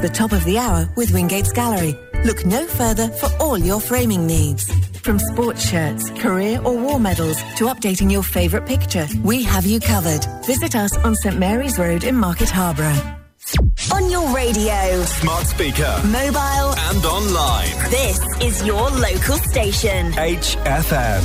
the top of the hour with Wingate's Gallery. Look no further for all your framing needs. From sports shirts, career or war medals to updating your favourite picture, we have you covered. Visit us on St Mary's Road in Market Harborough. On your radio, smart speaker, mobile and online. This is your local station. HFM.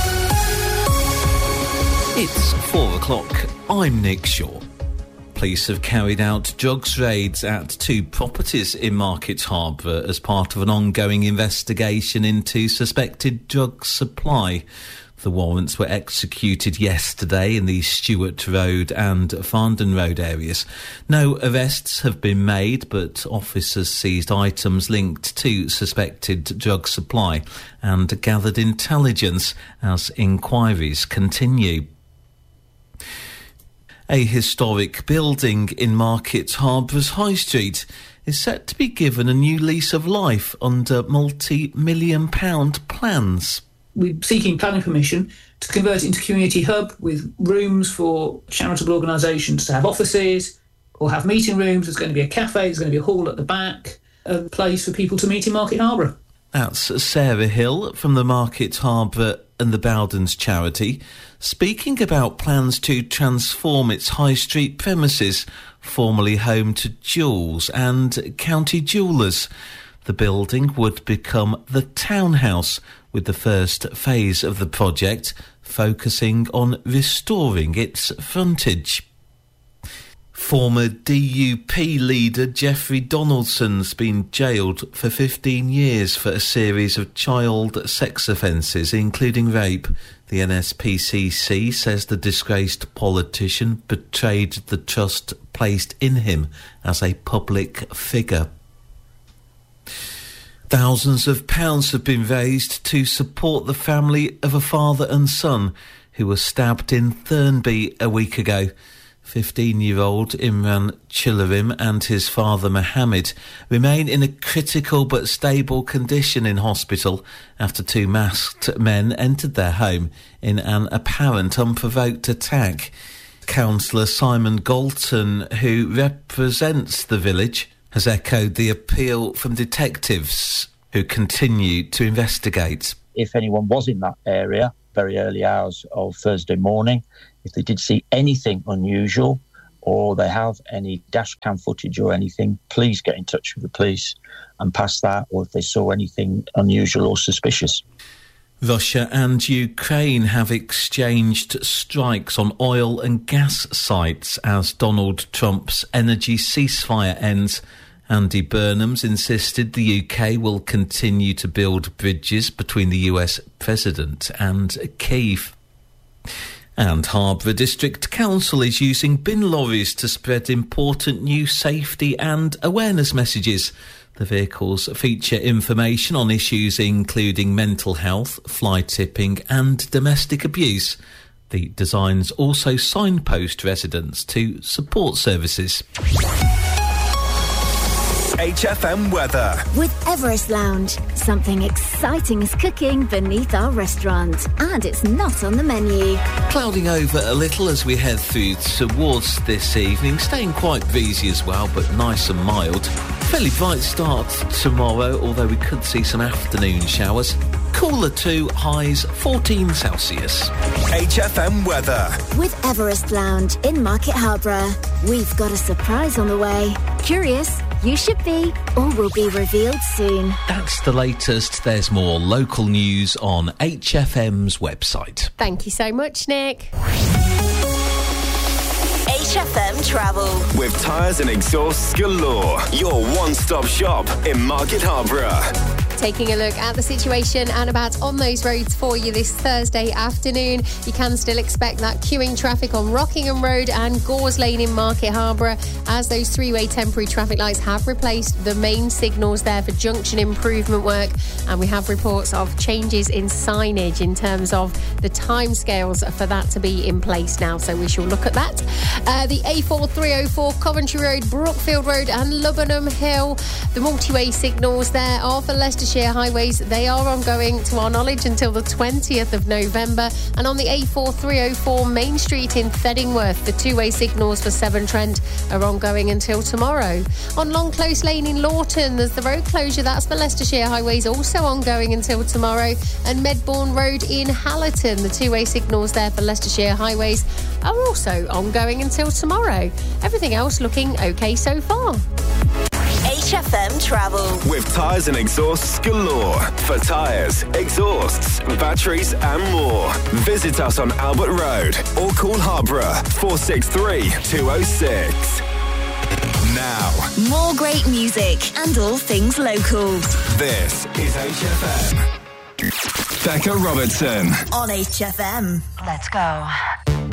It's 4 o'clock. I'm Nick Shaw. Police have carried out drugs raids at 2 properties in Market Harborough as part of an ongoing investigation into suspected drug supply. The warrants were executed yesterday in the Stewart Road and Farndon Road areas. No arrests have been made, but officers seized items linked to suspected drug supply and gathered intelligence as inquiries continue. A historic building in Market Harbour's High Street is set to be given a new lease of life under multi-million-pound plans. We're seeking planning permission to convert it into a community hub with rooms for charitable organisations to have offices or have meeting rooms. There's going to be a cafe, there's going to be a hall at the back, a place for people to meet in Market Harborough. That's Sarah Hill from the Market Harborough and the Bowdens charity, speaking about plans to transform its high street premises, formerly home to Joules and County Jewellers. The building would become the townhouse, with the first phase of the project focusing on restoring its frontage. Former DUP leader Jeffrey Donaldson's been jailed for 15 years for a series of child sex offences, including rape. The NSPCC says the disgraced politician betrayed the trust placed in him as a public figure. Thousands of pounds have been raised to support the family of a father and son who were stabbed in Thurnby a week ago. 15-year-old Imran Chilarim and his father Mohammed remain in a critical but stable condition in hospital after 2 masked men entered their home in an apparent unprovoked attack. Councillor Simon Galton, who represents the village, has echoed the appeal from detectives who continue to investigate. If anyone was in that area, very early hours of Thursday morning, if they did see anything unusual or they have any dash cam footage or anything, please get in touch with the police and pass that, or if they saw anything unusual or suspicious. Russia and Ukraine have exchanged strikes on oil and gas sites as Donald Trump's energy ceasefire ends. Andy Burnham's insisted the UK will continue to build bridges between the US President and Kyiv. And Harborough District Council is using bin lorries to spread important new safety and awareness messages. The vehicles feature information on issues including mental health, fly tipping and domestic abuse. The designs also signpost residents to support services. HFM weather. With Everest Lounge, something exciting is cooking beneath our restaurant, and it's not on the menu. Clouding over a little as we head through towards this evening, staying quite breezy as well, but nice and mild. Fairly bright start tomorrow, although we could see some afternoon showers. Cooler too, highs 14 Celsius. HFM weather. With Everest Lounge in Market Harborough, we've got a surprise on the way. Curious? You should be, or will be revealed soon. That's the latest. There's more local news on HFM's website. Thank you so much, Nick. HFM Travel. With tyres and exhausts galore. Your one-stop shop in Market Harborough. Taking a look at the situation and about on those roads for you this Thursday afternoon. You can still expect that queuing traffic on Rockingham Road and Gores Lane in Market Harborough, as those 3-way temporary traffic lights have replaced the main signals there for junction improvement work, and we have reports of changes in signage in terms of the timescales for that to be in place now, so we shall look at that. The A4304 Coventry Road, Brookfield Road and Lubenham Hill, the multi-way signals there are for Leicester Leicestershire highways, they are ongoing to our knowledge until the 20th of November. And on the A4304 Main Street in Theddingworth, the two-way signals for Severn Trent are ongoing until tomorrow. On Long Close Lane in Lawton, there's the road closure. That's for Leicestershire highways, also ongoing until tomorrow. And Medbourne Road in Hallerton, the two-way signals there for Leicestershire highways are also ongoing until tomorrow. Everything else looking okay so far. HFM Travel. With tyres and exhausts galore. For tyres, exhausts, batteries and more. Visit us on Albert Road or call Harborough 463 206. Now, more great music and all things local. This is HFM. Becca Robertson. On HFM. Let's go.